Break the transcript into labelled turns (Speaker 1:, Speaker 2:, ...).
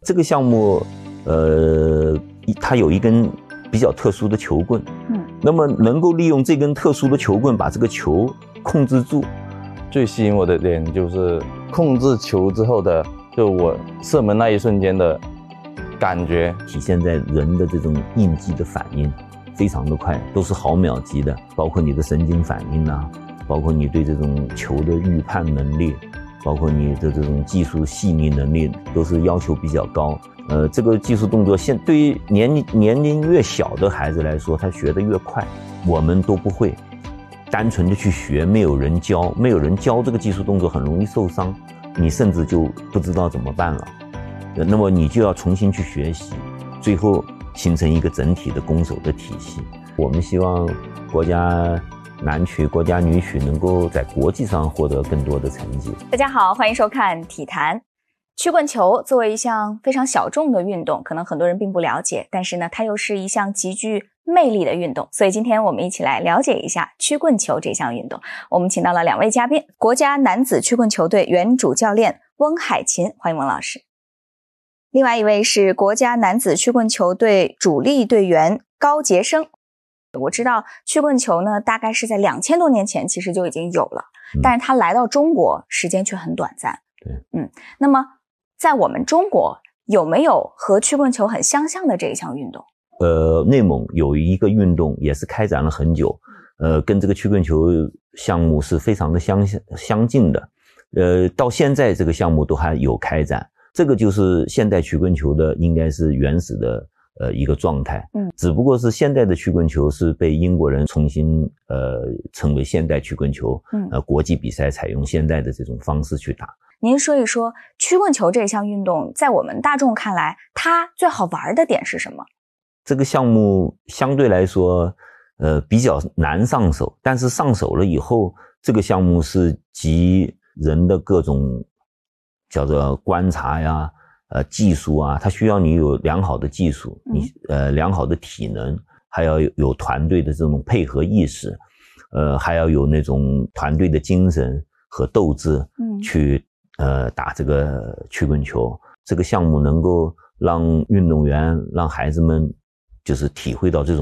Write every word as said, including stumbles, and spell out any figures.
Speaker 1: 这个项目，呃，它有一根比较特殊的球棍，嗯，那么能够利用这根特殊的球棍把这个球控制住。
Speaker 2: 最吸引我的点就是控制球之后的，就我射门那一瞬间的感觉，
Speaker 1: 体现在人的这种应激的反应非常的快，都是毫秒级的，包括你的神经反应啊，包括你对这种球的预判能力，包括你的这种技术细腻能力，都是要求比较高。呃，这个技术动作现对于年龄年龄越小的孩子来说，他学得越快，我们都不会。单纯的去学，没有人教，没有人教这个技术动作很容易受伤，你甚至就不知道怎么办了。那么你就要重新去学习，最后形成一个整体的攻守的体系。我们希望国家男曲、国家女曲能够在国际上获得更多的成绩。
Speaker 3: 大家好，欢迎收看体坛。曲棍球作为一项非常小众的运动，可能很多人并不了解，但是呢，它又是一项极具魅力的运动，所以今天我们一起来了解一下曲棍球这项运动。我们请到了两位嘉宾，国家男子曲棍球队原主教练翁海琴，欢迎翁老师。另外一位是国家男子曲棍球队主力队员高杰生。我知道曲棍球呢，大概是在两千多年前其实就已经有了，嗯、但是它来到中国时间却很短暂。
Speaker 1: 对，
Speaker 3: 嗯，那么在我们中国有没有和曲棍球很相像的这一项运动？
Speaker 1: 呃，内蒙有一个运动也是开展了很久，呃，跟这个曲棍球项目是非常的相相近的，呃，到现在这个项目都还有开展。这个就是现代曲棍球的应该是原始的呃一个状态，嗯，只不过是现代的曲棍球是被英国人重新呃称为现代曲棍球，嗯，呃，国际比赛采用现代的这种方式去打。
Speaker 3: 您说一说曲棍球这项运动，在我们大众看来，它最好玩的点是什么？
Speaker 1: 这个项目相对来说，呃，比较难上手，但是上手了以后，这个项目是集人的各种叫做观察呀、呃技术啊，它需要你有良好的技术，你呃良好的体能，还要有有团队的这种配合意识，呃，还要有那种团队的精神和斗志，嗯，去呃打这个曲棍球。这个项目能够让运动员、让孩子们就是体会到这种